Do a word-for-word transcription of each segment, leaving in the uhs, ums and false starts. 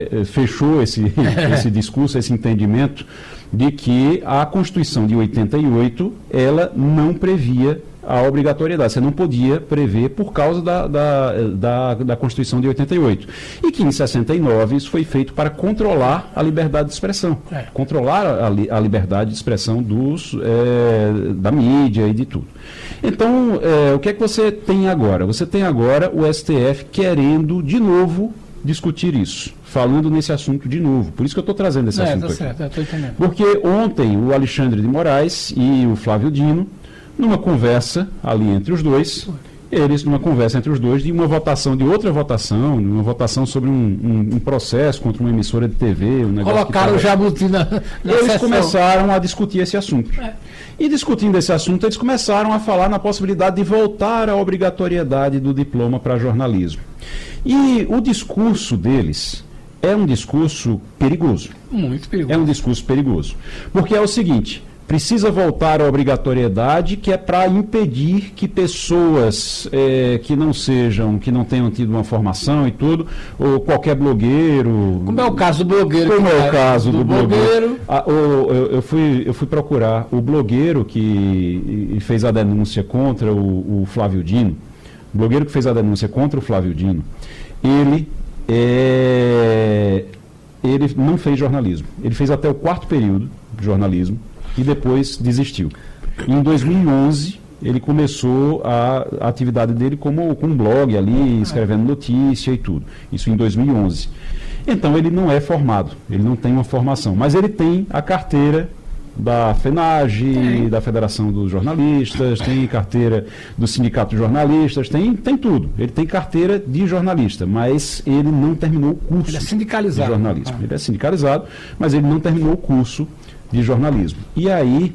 fechou esse, esse discurso, esse entendimento de que a Constituição de oitenta e oito, ela não previa a obrigatoriedade, você não podia prever por causa da, da, da, da Constituição de oitenta e oito. E que em sessenta e nove isso foi feito para controlar a liberdade de expressão, é. controlar a, a liberdade de expressão dos, é, da mídia e de tudo. Então, é, o que é que você tem agora? Você tem agora o S T F querendo de novo discutir isso, falando nesse assunto de novo. Por isso que eu estou trazendo esse é, assunto tá aqui. certo, eu tô entendendo. Porque ontem o Alexandre de Moraes e o Flávio Dino, numa conversa ali entre os dois, eles, numa conversa entre os dois, de uma votação, de outra votação, de uma votação sobre um, um, um processo contra uma emissora de T V, um negócio. Colocaram o jabuti na, na Eles sessão. começaram a discutir esse assunto. É. E discutindo esse assunto, eles começaram a falar na possibilidade de voltar à obrigatoriedade do diploma para jornalismo. E o discurso deles é um discurso perigoso. Muito perigoso. É um discurso perigoso. Porque é o seguinte: precisa voltar à obrigatoriedade, que é para impedir que pessoas é, que não sejam, que não tenham tido uma formação e tudo, ou qualquer blogueiro... Como é o caso do blogueiro? Como é o caso do, do blogueiro? blogueiro. Ah, o, eu, eu, fui, eu fui procurar o blogueiro que fez a denúncia contra o, o Flávio Dino, o blogueiro que fez a denúncia contra o Flávio Dino, ele, é, ele não fez jornalismo. Ele fez até o quarto período de jornalismo, e depois desistiu. Em dois mil e onze, ele começou a, a atividade dele como, com um blog ali, escrevendo notícia e tudo. Isso em dois mil e onze. Então, ele não é formado, ele não tem uma formação, mas ele tem a carteira da FENAGE, da Federação dos Jornalistas, tem carteira do Sindicato de Jornalistas, tem, tem tudo. Ele tem carteira de jornalista, mas ele não terminou o curso ele é sindicalizado. de jornalismo. Ah. Ele é sindicalizado, mas ele não terminou o curso de jornalismo. E aí,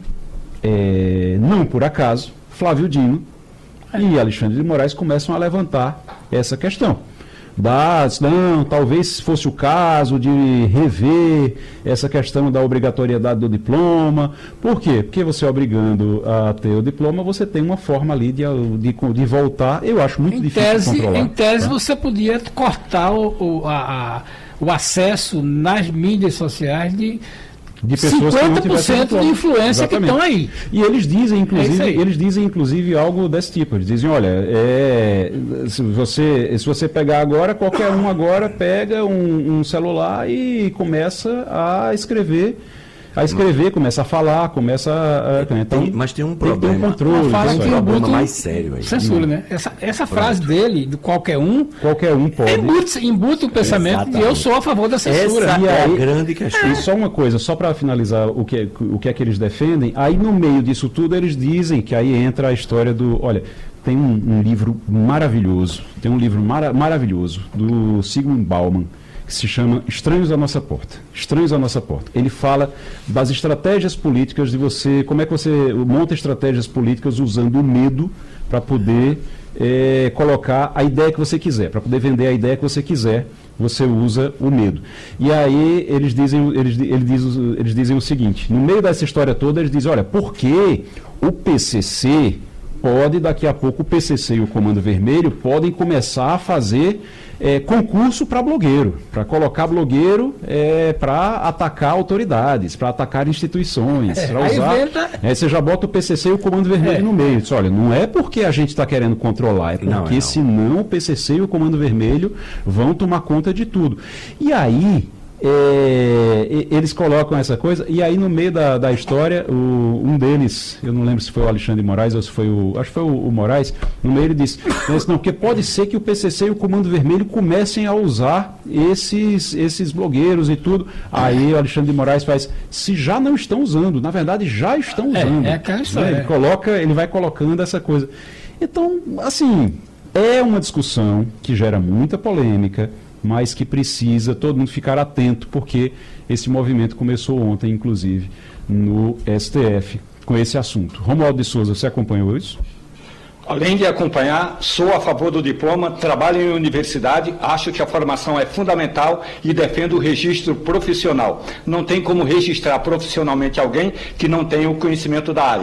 é, não por acaso, Flávio Dino é. e Alexandre de Moraes começam a levantar essa questão. Das, não, talvez fosse o caso de rever essa questão da obrigatoriedade do diploma. Por quê? Porque você obrigando a ter o diploma, você tem uma forma ali de, de, de voltar. Eu acho muito em difícil tese, de controlar. Em tese, tá? você podia cortar o, o, a, o acesso nas mídias sociais de... de pessoas cinquenta por cento que não de influência. Exatamente. Que estão aí. E eles dizem, inclusive, é eles dizem, inclusive, algo desse tipo. Eles dizem, olha, é, se, você, se você pegar agora, qualquer um agora pega um, um celular e começa a escrever. A escrever, começa a falar, começa a... a então, tem, mas tem um problema. Tem um controle. Fala tem que um problema mais sério aí. Censura, né? Essa, essa frase dele, de qualquer um... Qualquer um pode. Embute, embute o pensamento Exatamente. de eu sou a favor da censura. Essa e é aí, a grande questão. E só uma coisa, só para finalizar o que, o que é que eles defendem, aí no meio disso tudo eles dizem que aí entra a história do... Olha, tem um, um livro maravilhoso, tem um livro mara, maravilhoso do Zygmunt Bauman, que se chama Estranhos à Nossa Porta. Estranhos à Nossa Porta. Ele fala das estratégias políticas de você, como é que você monta estratégias políticas usando o medo para poder é, colocar a ideia que você quiser, para poder vender a ideia que você quiser, você usa o medo. E aí eles dizem, eles, eles, dizem, eles dizem o seguinte, no meio dessa história toda, eles dizem, olha, por que o P C C pode, daqui a pouco, o P C C e o Comando Vermelho podem começar a fazer é, concurso para blogueiro, para colocar blogueiro é, para atacar autoridades, para atacar instituições, é, para usar. Inventa... Aí você já bota o P C C e o Comando Vermelho é. no meio. Diz, olha, não é porque a gente está querendo controlar, é porque não, não. senão o P C C e o Comando Vermelho vão tomar conta de tudo. E aí... É, eles colocam essa coisa, e aí no meio da, da história, o, um deles, eu não lembro se foi o Alexandre de Moraes ou se foi o. Acho que foi o, o Moraes, no meio ele disse, não, porque pode ser que o P C C e o Comando Vermelho comecem a usar esses, esses blogueiros e tudo. Aí o Alexandre de Moraes faz, se já não estão usando, na verdade já estão usando. É, é aquela história. Ele, coloca, ele vai colocando essa coisa. Então, assim, é uma discussão que gera muita polêmica, mas que precisa todo mundo ficar atento, porque esse movimento começou ontem, inclusive, no S T F, com esse assunto. Romualdo de Souza, você acompanhou isso? Além de acompanhar, sou a favor do diploma, trabalho em universidade, acho que a formação é fundamental e defendo o registro profissional. Não tem como registrar profissionalmente alguém que não tenha o conhecimento da área.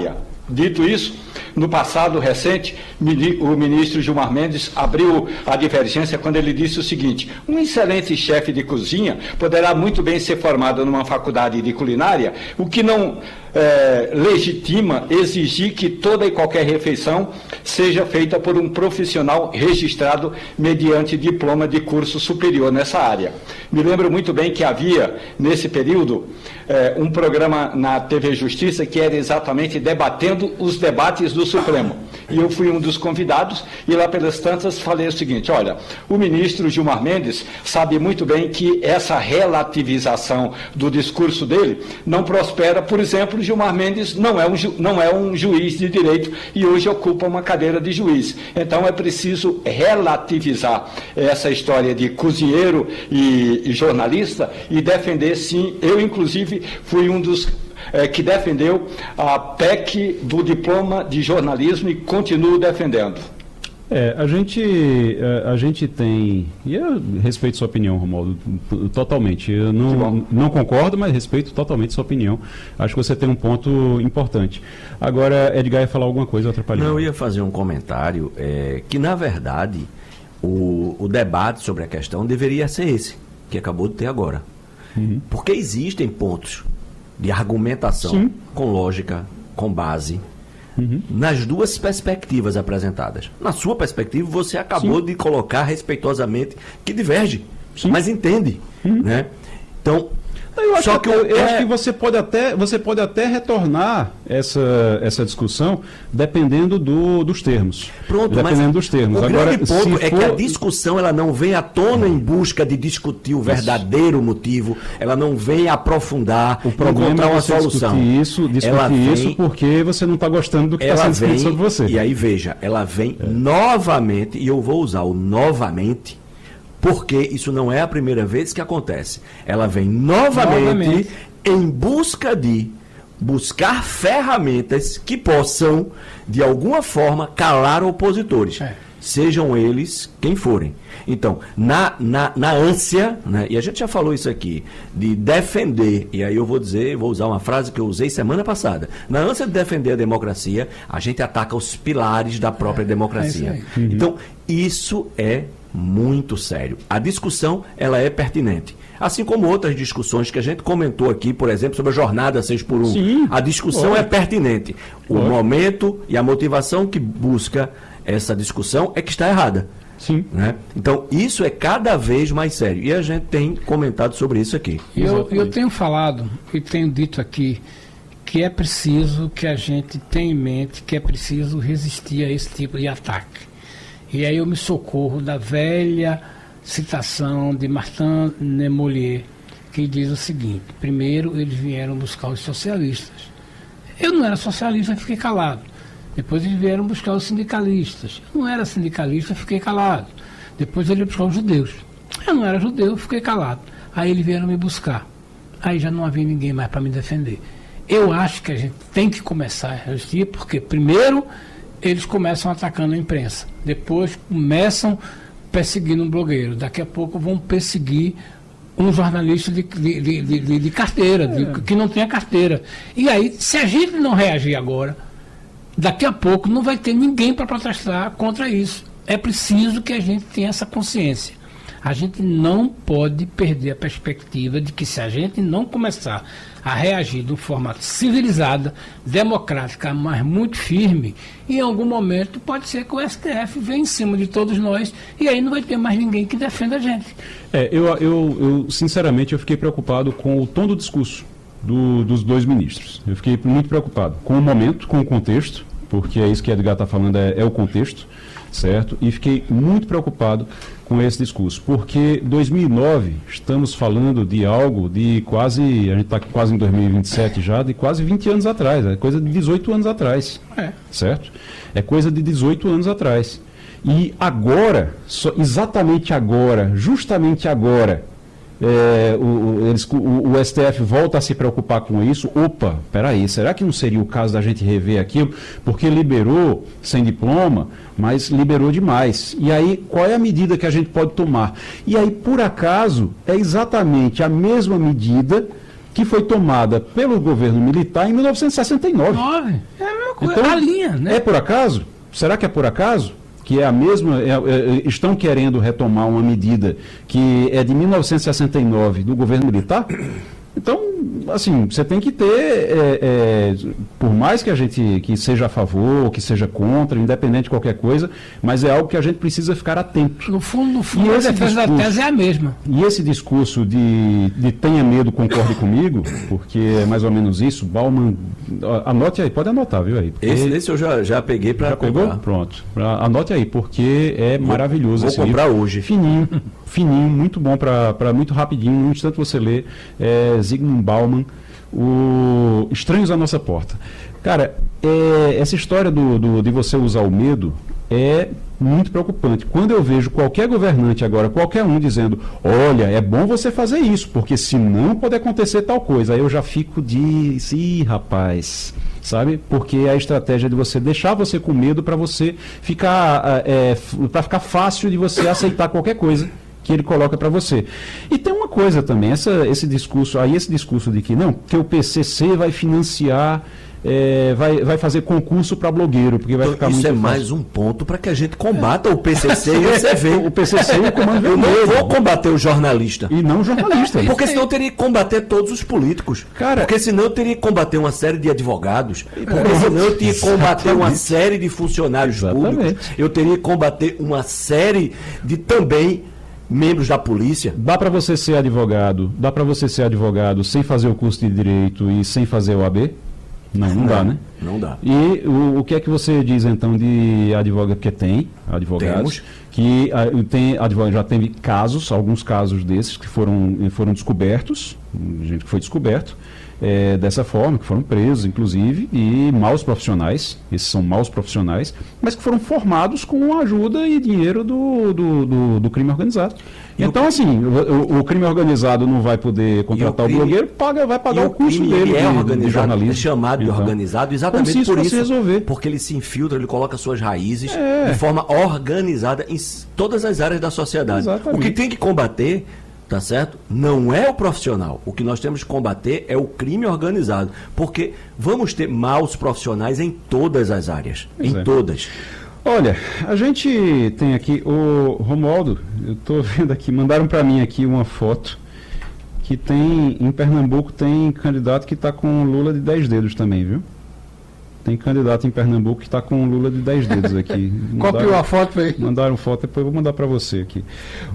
Dito isso, no passado recente, o ministro Gilmar Mendes abriu a divergência quando ele disse o seguinte: um excelente chefe de cozinha poderá muito bem ser formado numa faculdade de culinária, o que não é, legitima exigir que toda e qualquer refeição seja feita por um profissional registrado mediante diploma de curso superior nessa área. Me lembro muito bem que havia, nesse período, é, um programa na T V Justiça que era exatamente debatendo os debates do Supremo. E eu fui um dos convidados e lá pelas tantas falei o seguinte: olha, o ministro Gilmar Mendes sabe muito bem que essa relativização do discurso dele não prospera. Por exemplo, Gilmar Mendes não é um, ju, não é um juiz de direito e hoje ocupa uma cadeira de juiz. Então é preciso relativizar essa história de cozinheiro e, e jornalista e defender, sim. Eu, inclusive, fui um dos É, que defendeu a P E C do diploma de jornalismo e continuo defendendo. É, a gente, a, a gente tem, e eu respeito sua opinião, Romualdo, totalmente. Eu não, não concordo, mas respeito totalmente sua opinião. Acho que você tem um ponto importante. Agora, Edgar ia falar alguma coisa, atrapalhou. Não, eu ia fazer um comentário é, que, na verdade, o, o debate sobre a questão deveria ser esse, que acabou de ter agora. Uhum. Porque existem pontos de argumentação, sim, com lógica, com base, uhum, nas duas perspectivas apresentadas. Na sua perspectiva, você acabou, sim, de colocar respeitosamente que diverge, sim, mas entende, uhum, né? Então, eu acho, só que, que eu, eu é... acho que você pode até, você pode até retornar essa, essa discussão dependendo do, dos termos. Pronto, dependendo mas dos termos. o Agora, grande ponto é for... que a discussão ela não vem à tona em busca de discutir o verdadeiro isso. motivo, ela não vem aprofundar, o problema encontrar uma é você solução. Discutir isso, discutir ela vem, isso porque você não está gostando do que está sendo escrito sobre você. E aí, veja, ela vem é. novamente, e eu vou usar o novamente, porque isso não é a primeira vez que acontece. Ela vem novamente, novamente. em busca de buscar ferramentas que possam, de alguma forma, calar opositores. É. Sejam eles quem forem. Então, na, na, na ânsia, né, e a gente já falou isso aqui, de defender, e aí eu vou dizer, vou usar uma frase que eu usei semana passada, na ânsia de defender a democracia, a gente ataca os pilares da própria é, democracia. É uhum. Então, isso é muito sério. A discussão, ela é pertinente. Assim como outras discussões que a gente comentou aqui, por exemplo, sobre a jornada seis por um. Sim, a discussão pode. é pertinente. O pode. momento e a motivação que busca essa discussão é que está errada. Sim. Né? Então, isso é cada vez mais sério. E a gente tem comentado sobre isso aqui. Eu, eu tenho falado e tenho dito aqui que é preciso que a gente tenha em mente que é preciso resistir a esse tipo de ataque. E aí eu me socorro da velha citação de Martin Nemolier, que diz o seguinte: primeiro eles vieram buscar os socialistas. Eu não era socialista, fiquei calado. Depois eles vieram buscar os sindicalistas. Eu não era sindicalista, fiquei calado. Depois eles buscar os judeus. Eu não era judeu, fiquei calado. Aí eles vieram me buscar. Aí já não havia ninguém mais para me defender. Eu acho que a gente tem que começar a resistir, porque primeiro eles começam atacando a imprensa, depois começam perseguindo um blogueiro, daqui a pouco vão perseguir um jornalista de, de, de, de, de carteira, de, é. que não tenha carteira. E aí, se a gente não reagir agora, daqui a pouco não vai ter ninguém para protestar contra isso. É preciso que a gente tenha essa consciência. A gente não pode perder a perspectiva de que se a gente não começar a reagir de uma forma civilizada, democrática, mas muito firme, em algum momento pode ser que o S T F venha em cima de todos nós e aí não vai ter mais ninguém que defenda a gente. É, eu, eu, eu sinceramente, eu fiquei preocupado com o tom do discurso do, dos dois ministros. Eu fiquei muito preocupado com o momento, com o contexto, porque é isso que a Edgar está falando, é, é o contexto, certo? E fiquei muito preocupado com esse discurso, porque dois mil e nove, estamos falando de algo de quase, a gente está quase em dois mil e vinte e sete já, de quase vinte anos atrás, é coisa de dezoito anos atrás, é. certo? É coisa de dezoito anos atrás. E agora, só, exatamente agora, justamente agora, É, o, eles, o, o S T F volta a se preocupar com isso. Opa, peraí, será que não seria o caso da gente rever aquilo? Porque liberou sem diploma, mas liberou demais. E aí, qual é a medida que a gente pode tomar? E aí, por acaso, é exatamente a mesma medida que foi tomada pelo governo militar em mil novecentos e sessenta e nove. Nove. É a mesma coisa. Então, a linha, né? É por acaso? Será que é por acaso? Que é a mesma, é, é, estão querendo retomar uma medida que é de mil novecentos e sessenta e nove do governo militar? Então, assim, você tem que ter, é, é, por mais que a gente que seja a favor, que seja contra, independente de qualquer coisa, mas é algo que a gente precisa ficar atento. No fundo, no fundo, E a esse defesa da discurso- tese é a mesma. E esse discurso de, de tenha medo, concorde comigo, porque é mais ou menos isso, Bauman, ó, anote aí, pode anotar, viu aí? porque- Esse, esse eu já, já peguei para Já pegou? comprar. Pronto. Ah, anote aí, porque é maravilhoso Vou esse comprar livro. hoje. Fininho, fininho, muito bom para muito rapidinho, num instante você lê. É Zygmunt Bauman, o Estranhos à Nossa Porta. Cara, é, essa história do, do- de você usar o medo é muito preocupante. Quando eu vejo qualquer governante agora, qualquer um dizendo, olha, é bom você fazer isso, porque senão pode acontecer tal coisa, aí eu já fico de, ih, rapaz, sabe? Porque é a estratégia de você deixar você com medo para você ficar, é, para ficar fácil de você aceitar qualquer coisa que ele coloca para você. E tem uma coisa também, essa, esse discurso, aí esse discurso de que não, que o P C C vai financiar, é, vai, vai fazer concurso para blogueiro, porque vai Então, ficar isso muito é fácil. mais um ponto para que a gente combata o P C C e o C V. O P C C e o Comando Eu não Vermelho. vou combater o jornalista. E não jornalista. Porque senão eu teria que combater todos os políticos. Cara- porque senão eu teria que combater uma série de advogados. Porque senão eu teria que combater uma série de funcionários Exatamente. públicos. Eu teria que combater uma série de também membros da polícia. Dá para você ser advogado, dá para você ser advogado sem fazer o curso de direito e sem fazer o A B? Não, não dá, né? Não dá. E o, o que é que você diz então de advogado? Porque tem advogados Temos. que ah, tem advogado, já teve casos, alguns casos desses que foram, foram descobertos, gente que foi descoberto é, dessa forma, que foram presos, inclusive, e maus profissionais, esses são maus profissionais, mas que foram formados com a ajuda e dinheiro do, do, do, do crime organizado. E Então, o- assim, o, o crime organizado não vai poder contratar o, crime- blogueiro, paga, vai pagar E o custo crime, dele ele é de- de, organizado, jornalismo. é chamado de Então, organizado como exatamente se isso por fosse isso. resolver. Porque ele se infiltra, ele coloca suas raízes É. de forma organizada em s- todas as áreas da sociedade. Exatamente. O que tem que combater, tá certo? Não é o profissional. O que nós temos que combater é o crime organizado. Porque vamos ter maus profissionais em todas as áreas. Pois em é. todas. Olha, a gente tem aqui o Romualdo, eu estou vendo aqui, mandaram para mim aqui uma foto que tem, em Pernambuco tem candidato que está com Lula de dez dedos também, viu? Tem candidato em Pernambuco que está com Lula de dez dedos aqui. Copiou a foto aí. Mandaram foto, depois eu vou mandar para você aqui.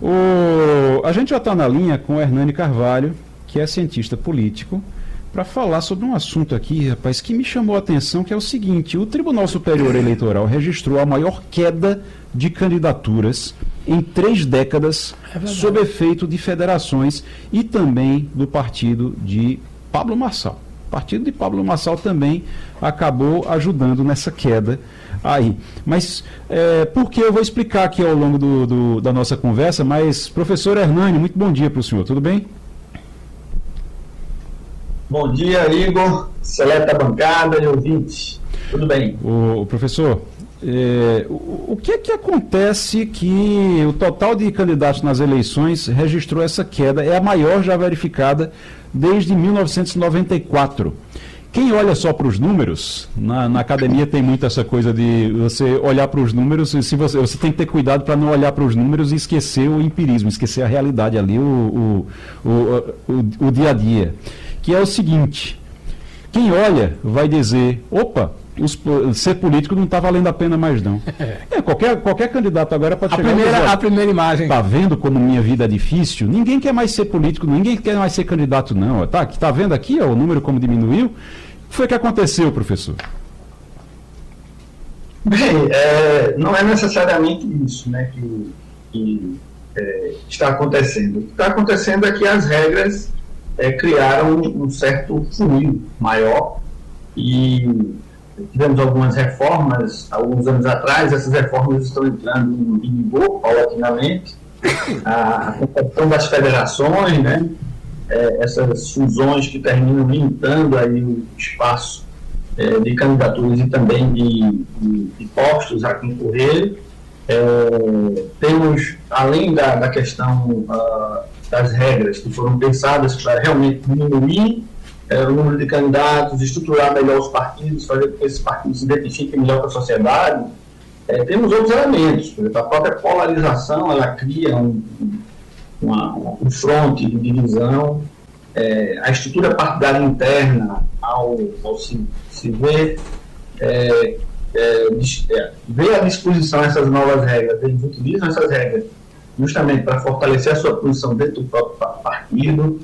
O, a gente já está na linha com o Hernani Carvalho, que é cientista político, para falar sobre um assunto aqui, rapaz, que me chamou a atenção, que é o seguinte: o Tribunal Superior Eleitoral registrou a maior queda de candidaturas em três décadas, É verdade. sob efeito de federações e também do partido de Pablo Marçal. O partido de Pablo Marçal também acabou ajudando nessa queda aí. Mas, é, por que eu vou explicar aqui ao longo do, do- da nossa conversa, mas, professor Hernani, muito bom dia para o senhor, tudo bem? Bom dia, Igor, seleta bancada e ouvintes. Tudo bem? O, o professor, é, o, o que é que acontece que o total de candidatos nas eleições registrou essa queda? É a maior já verificada desde mil novecentos e noventa e quatro. Quem olha só para os números, na, na academia tem muito essa coisa de você olhar para os números, e se você, você tem que ter cuidado para não olhar para os números e esquecer o empirismo, esquecer a realidade ali, o, o, o, o, o dia a dia. Que é o seguinte: quem olha vai dizer, opa, os, ser político não está valendo a pena mais não. É, qualquer, qualquer candidato agora pode A chegar e primeira, dizer, a primeira imagem. tá vendo como minha vida é difícil? Ninguém quer mais ser político, ninguém quer mais ser candidato não. Ó. Tá, tá vendo aqui ó, o número como diminuiu? O que foi que aconteceu, professor? Bem, é, não é necessariamente isso, né, que, que é, está acontecendo. O que está acontecendo é que as regras é, criaram um certo fluido maior e tivemos algumas reformas alguns anos atrás. Essas reformas estão entrando em vigor paulatinamente. A concepção das federações, né, é, essas fusões que terminam limitando aí o espaço é, de candidaturas e também de, de, de postos a concorrer. É, temos, além da, da questão uh, das regras que foram pensadas para realmente diminuir é, o número de candidatos, estruturar melhor os partidos, fazer com que esses partidos se identifiquem melhor com a sociedade. É, temos outros elementos, por exemplo, a própria polarização, ela cria um, uma, um fronte de divisão, é, a estrutura partidária interna, ao, ao se, se ver, é, é, é, ver à disposição essas novas regras, eles utilizam essas regras justamente para fortalecer a sua posição dentro do próprio partido.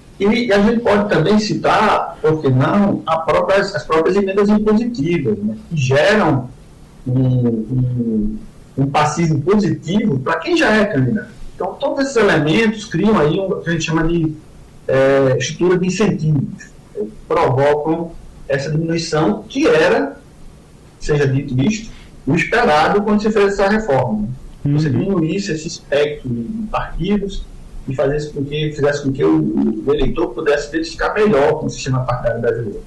E a gente pode também citar, por que não, a próprias, as próprias emendas impositivas, né, que geram um, um, um passivo positivo para quem já é candidato. Então, todos esses elementos criam aí o que a gente chama de é, estrutura de incentivos, é, provocam essa diminuição que era, seja dito isto, o esperado quando se fez essa reforma. Né? Você diminuísse esse espectro de partidos e fazesse com que, fizesse com que o, o eleitor pudesse identificar melhor com o sistema partidário brasileiro.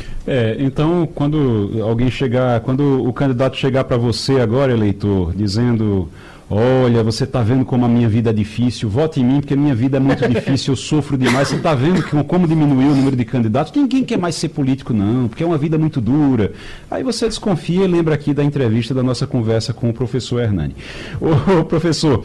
É, então, quando alguém chegar, quando o candidato chegar para você agora, eleitor, dizendo: olha, você está vendo como a minha vida é difícil, vote em mim porque a minha vida é muito difícil, eu sofro demais, você está vendo que, como diminuiu o número de candidatos, ninguém quer mais ser político não, porque é uma vida muito dura. Aí você desconfia e lembra aqui da entrevista da nossa conversa com o professor Hernani. Ô, ô professor,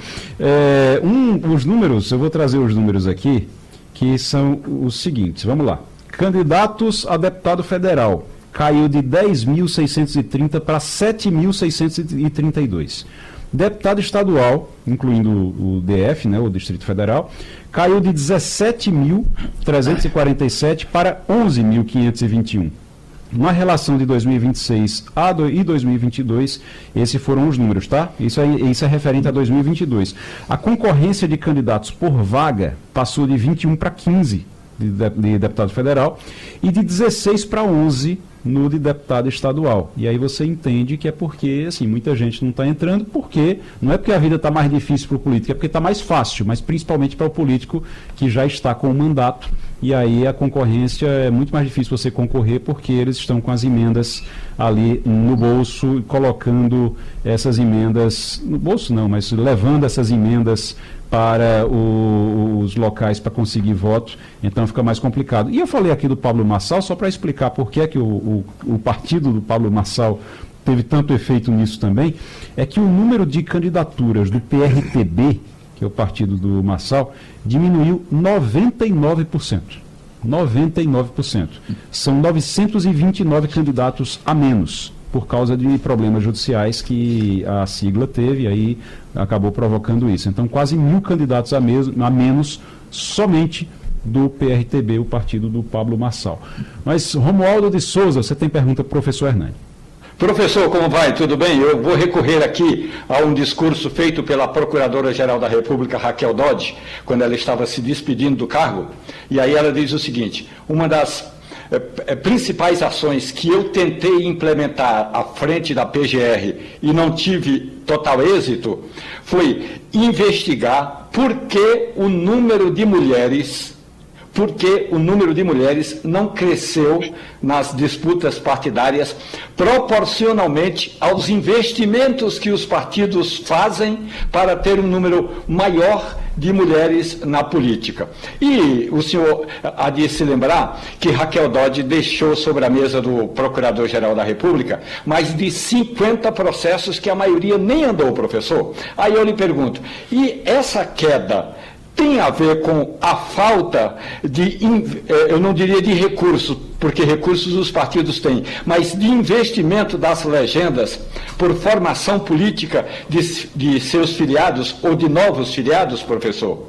é, um, os números, eu vou trazer os números aqui, que são os seguintes, vamos lá. Candidatos a deputado federal, caiu de dez mil seiscentos e trinta para sete mil seiscentos e trinta e dois. Deputado estadual, incluindo o D F, né, o Distrito Federal, caiu de dezessete mil trezentos e quarenta e sete para onze mil quinhentos e vinte e um. Na relação de dois mil e vinte e seis a do, e dois mil e vinte e dois, esses foram os números, tá? Isso é, isso é referente a dois mil e vinte e dois. A concorrência de candidatos por vaga passou de vinte e um para quinze de, de, de deputado federal e de dezesseis para onze no de deputado estadual. E aí você entende que é porque, assim, muita gente não está entrando, porque não é porque a vida está mais difícil para o político, é porque está mais fácil, mas principalmente para o político que já está com o mandato, e aí a concorrência é muito mais difícil você concorrer, porque eles estão com as emendas ali no bolso, colocando essas emendas, no bolso não, mas levando essas emendas para o, os locais para conseguir voto, então fica mais complicado. E eu falei aqui do Pablo Marçal, só para explicar por que é que o, o, o partido do Pablo Marçal teve tanto efeito nisso também, é que o número de candidaturas do P R T B, que é o partido do Marçal, diminuiu noventa e nove por cento. noventa e nove por cento. São novecentos e vinte e nove candidatos a menos, por causa de problemas judiciais que a sigla teve, e aí acabou provocando isso. Então, quase mil candidatos a, mes- a menos somente do P R T B, o partido do Pablo Marçal. Mas, Romualdo de Souza, você tem pergunta para o professor Hernani. Professor, como vai? Tudo bem? Eu vou recorrer aqui a um discurso feito pela Procuradora-Geral da República, Raquel Dodge, quando ela estava se despedindo do cargo, e aí ela diz o seguinte: uma das eh, principais ações que eu tentei implementar à frente da P G R e não tive total êxito foi investigar por que o número de mulheres porque o número de mulheres não cresceu nas disputas partidárias proporcionalmente aos investimentos que os partidos fazem para ter um número maior de mulheres na política. E o senhor há de se lembrar que Raquel Dodge deixou sobre a mesa do Procurador-Geral da República mais de cinquenta processos que a maioria nem andou, professor. Aí eu lhe pergunto, e essa queda tem a ver com a falta de, eu não diria de recursos, porque recursos os partidos têm, mas de investimento das legendas por formação política de, de seus filiados ou de novos filiados, professor?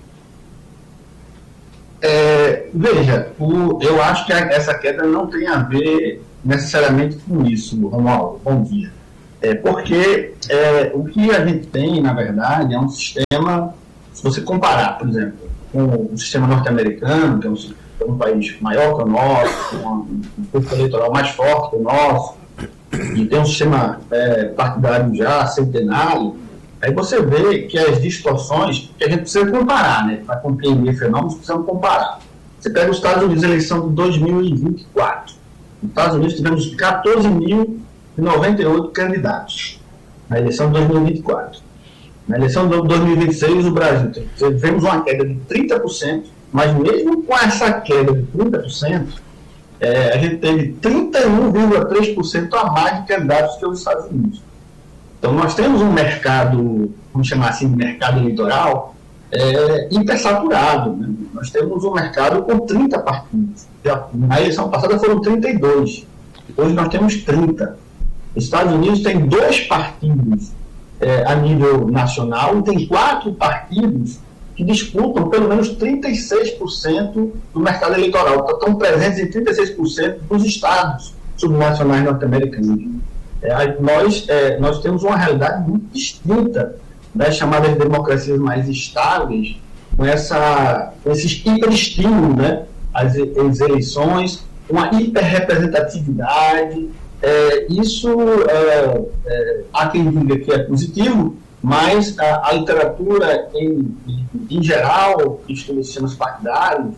É, veja, o, eu acho que a, essa queda não tem a ver necessariamente com isso, Romualdo. Bom dia. É, porque é, o que a gente tem, na verdade, é um sistema. Se você comparar, por exemplo, com o sistema norte-americano, que é um, é um país maior que o nosso, com um corpo eleitoral mais forte que o nosso, e tem um sistema é, partidário já centenário, aí você vê que as distorções, que a gente precisa comparar, né? Para compreender fenômenos, precisamos comparar. Você pega os Estados Unidos, a eleição de dois mil e vinte e quatro. Nos Estados Unidos tivemos quatorze mil e noventa e oito candidatos na eleição de dois mil e vinte e quatro. Na eleição de dois mil e vinte e seis, o Brasil tivemos uma queda de trinta por cento Mas mesmo com essa queda de trinta por cento, é, a gente teve trinta e um vírgula três por cento a mais de candidatos que os Estados Unidos. Então nós temos um mercado, vamos chamar assim de mercado eleitoral, é, hipersaturado. Né? Nós temos um mercado com trinta partidos. Já, na eleição passada foram trinta e dois. Hoje nós temos trinta. Os Estados Unidos tem dois partidos é, a nível nacional e tem quatro partidos que disputam pelo menos trinta e seis por cento do mercado eleitoral. Estão presentes em trinta e seis por cento dos estados subnacionais norte-americanos. É, nós, é, nós temos uma realidade muito distinta das chamadas democracias mais estáveis, com, essa, com esses hiperestímulos, né? as, as eleições, uma hiperrepresentatividade. É, isso, é, é, há quem diga que é positivo, mas a, a literatura em, em geral, que estuda sistemas partidários,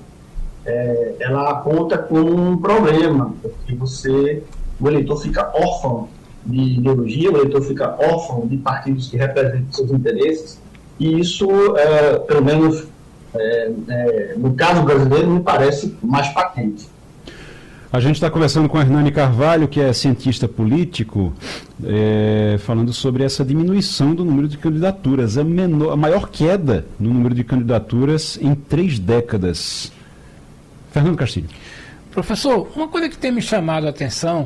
é, ela aponta como um problema, porque você, o eleitor fica órfão de ideologia, o eleitor fica órfão de partidos que representam seus interesses, e isso, é, pelo menos é, é, no caso brasileiro, me parece mais patente. A gente está conversando com a Hernani Carvalho, que é cientista político, é, falando sobre essa diminuição do número de candidaturas, a, menor, a maior queda no número de candidaturas em três décadas. Fernando Castilho. Professor, uma coisa que tem me chamado a atenção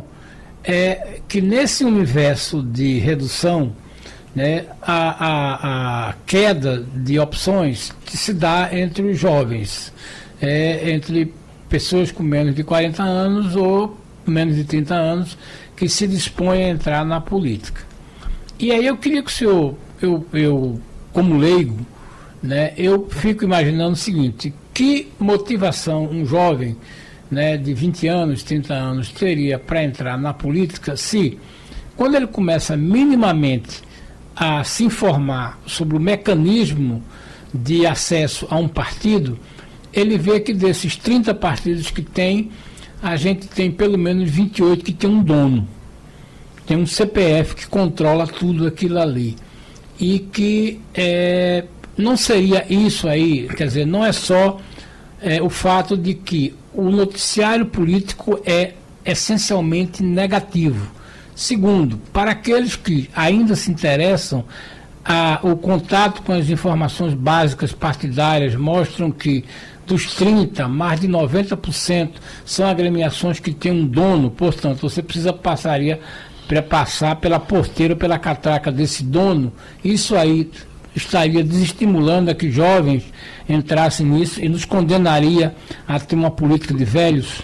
é que nesse universo de redução, né, a, a, a queda de opções que se dá entre os jovens, é, entre pessoas com menos de quarenta anos ou menos de trinta anos que se dispõem a entrar na política. E aí eu queria que o senhor, eu, eu como leigo, né, eu fico imaginando o seguinte: que motivação um jovem, né, de vinte anos, trinta anos teria para entrar na política se, quando ele começa minimamente a se informar sobre o mecanismo de acesso a um partido, ele vê que desses trinta partidos que tem, a gente tem pelo menos vinte e oito que tem um dono. Tem um C P F que controla tudo aquilo ali. E que é, não seria isso aí, quer dizer, não é só é, o fato de que o noticiário político é essencialmente negativo. Segundo, para aqueles que ainda se interessam, a, o contato com as informações básicas partidárias mostram que dos trinta, mais de noventa por cento são agremiações que têm um dono, portanto, você precisa passaria para passar pela porteira, pela catraca desse dono. Isso aí estaria desestimulando a que jovens entrassem nisso e nos condenaria a ter uma política de velhos?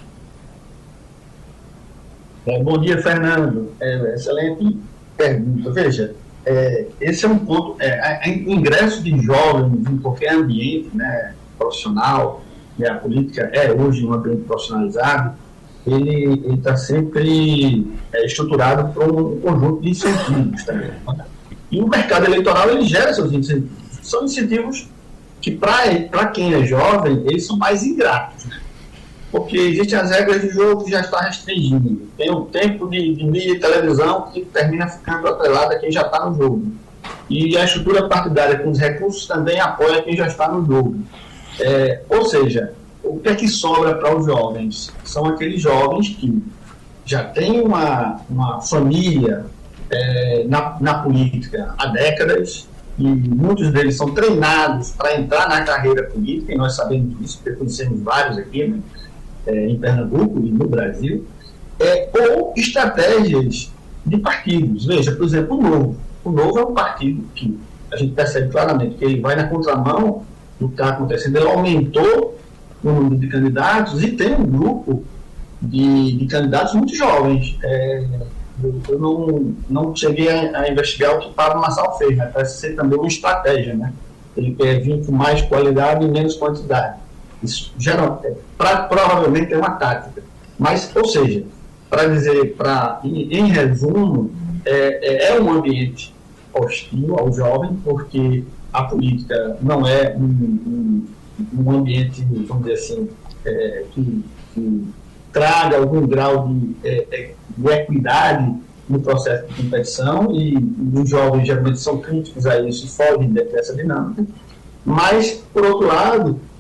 É, bom dia, Fernando. É, excelente pergunta. Veja, é, esse é um ponto, é, ingresso de jovens em qualquer ambiente, né, profissional, né, a política é hoje um ambiente profissionalizado, ele está sempre é, estruturado por um conjunto de incentivos também. Né? E o mercado eleitoral, ele gera seus incentivos. São incentivos que, para quem é jovem, eles são mais ingratos, né? Porque existem as regras de jogo que já está restringindo. Tem o tempo de, de mídia e televisão que termina ficando atrelado a quem já está no jogo. E a estrutura partidária com os recursos também apoia quem já está no jogo. É, ou seja, o que é que sobra para os jovens? São aqueles jovens que já têm uma, uma família é, na, na política há décadas, e muitos deles são treinados para entrar na carreira política, e nós sabemos disso, porque conhecemos vários aqui, né, é, em Pernambuco e no Brasil, é, ou estratégias de partidos. Veja, por exemplo, o Novo. O Novo é um partido que a gente percebe claramente que ele vai na contramão do que está acontecendo. Ele aumentou o número de candidatos e tem um grupo de, de candidatos muito jovens. É, eu, eu não, não cheguei a, a investigar o que Pablo Marçal fez, mas parece ser também uma estratégia, né? Ele quer vir com mais qualidade e menos quantidade. Isso geral, é, pra, provavelmente é uma tática. Mas, ou seja, para dizer, pra, em, em resumo, é, é, é um ambiente hostil ao jovem, porque a política não é um, um, um ambiente, vamos dizer assim, é, que, que traga algum grau de, é, de equidade no processo de competição, e, e os jovens geralmente são críticos a isso e fogem dessa dinâmica. Mas, por outro lado,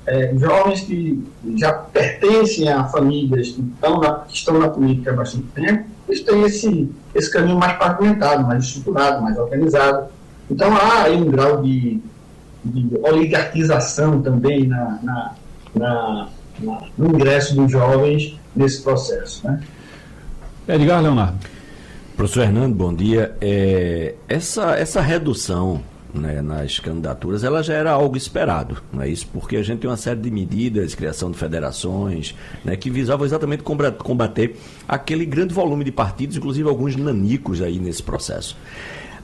é, jovens que já pertencem a famílias que estão na, que estão na política há bastante tempo, eles têm esse, esse caminho mais pavimentado, mais estruturado, mais organizado. Então há aí um grau de, de oligarquização também na, na, na, na, no ingresso dos jovens nesse processo, né? Edgar Leonardo. Professor Hernando, bom dia. É, essa, essa redução, né, nas candidaturas, ela já era algo esperado, não é isso? Porque a gente tem uma série de medidas, criação de federações, né, que visavam exatamente combater aquele grande volume de partidos, inclusive alguns nanicos aí nesse processo.